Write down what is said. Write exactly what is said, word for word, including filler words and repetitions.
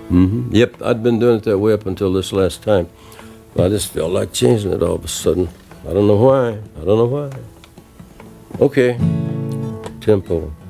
Mm-hmm. Yep, I'd been doing it that way up until this last time. I just felt like changing it all of a sudden. I don't know why. I don't know why. Okay. Tempo.